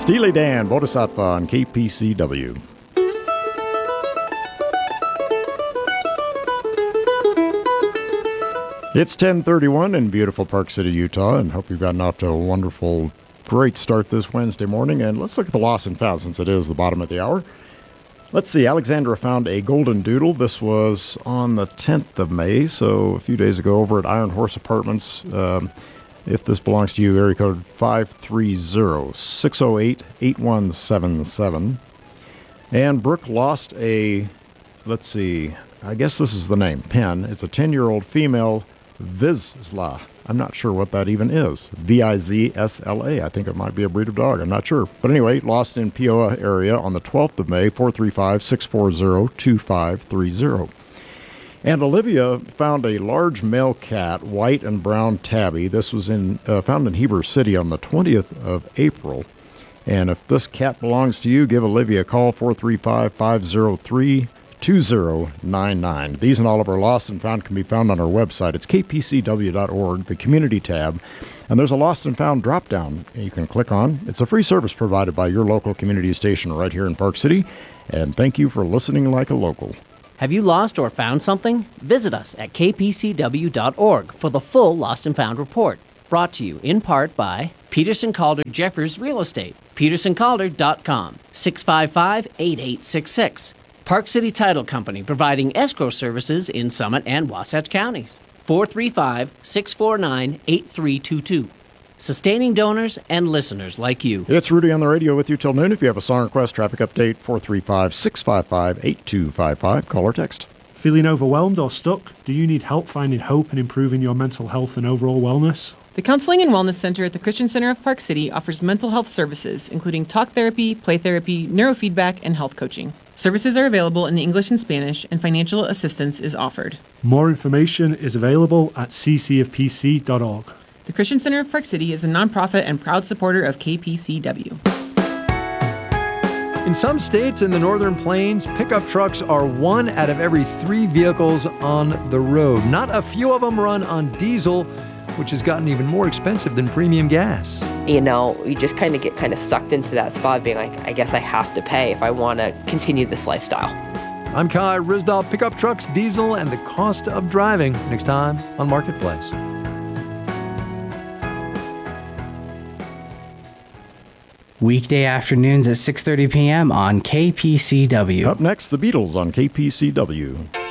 Steely Dan, Bodhisattva on KPCW. It's 10:31 in beautiful Park City, Utah, and hope you've gotten off to a wonderful, great start this Wednesday morning. And let's look at the lost and found since it is the bottom of the hour. Let's see, Alexandra found a golden doodle. This was on the 10th of May, so a few days ago over at Iron Horse Apartments. If this belongs to you, area code 530-608-8177. And Brooke lost a, let's see, I guess this is the name, Pen. It's a 10-year-old female Vizsla. I'm not sure what that even is. Vizsla. I think it might be a breed of dog. I'm not sure. But anyway, lost in Peoa area on the 12th of May, 435-640-2530. And Olivia found a large male cat, white and brown tabby. This was found in Heber City on the 20th of April. And if this cat belongs to you, give Olivia a call, 435-503-2099. These and all of our lost and found can be found on our website. It's kpcw.org, the community tab. And there's a lost and found drop-down you can click on. It's a free service provided by your local community station right here in Park City. And thank you for listening like a local. Have you lost or found something? Visit us at kpcw.org for the full Lost and Found report. Brought to you in part by Peterson Calder Jeffers Real Estate, petersoncalder.com, 655-8866. Park City Title Company providing escrow services in Summit and Wasatch counties, 435-649-8322. Sustaining donors and listeners like you. It's Rudy on the radio with you till noon. If you have a song request, traffic update, 435-655-8255. Call or text. Feeling overwhelmed or stuck? Do you need help finding hope and improving your mental health and overall wellness? The Counseling and Wellness Center at the Christian Center of Park City offers mental health services, including talk therapy, play therapy, neurofeedback, and health coaching. Services are available in English and Spanish, and financial assistance is offered. More information is available at ccofpc.org. The Christian Center of Park City is a nonprofit and proud supporter of KPCW. In some states in the Northern Plains, pickup trucks are 1 out of every 3 vehicles on the road. Not a few of them run on diesel, which has gotten even more expensive than premium gas. You know, you just kind of get sucked into that spot being like, I guess I have to pay if I want to continue this lifestyle. I'm Kai Risdahl. Pickup trucks, diesel, and the cost of driving next time on Marketplace. Weekday afternoons at 6:30 p.m. on KPCW. Up next, the Beatles on KPCW.